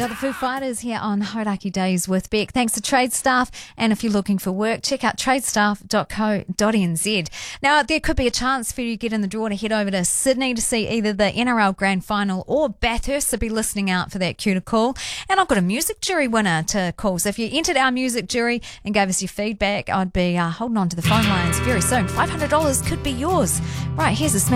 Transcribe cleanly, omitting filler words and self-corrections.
the Foo Fighters here on Hauraki Days with Beck. Thanks to Trade Staff, and if you're looking for work, check out tradestaff.co.nz. Now, there could be a chance for you to get in the draw to head over to Sydney to see either the NRL Grand Final or Bathurst, so be listening out for that cue to call. And I've got a music jury winner to call, so if you entered our music jury and gave us your feedback, I'd be holding on to the phone lines very soon. $500 could be yours. Right, here's a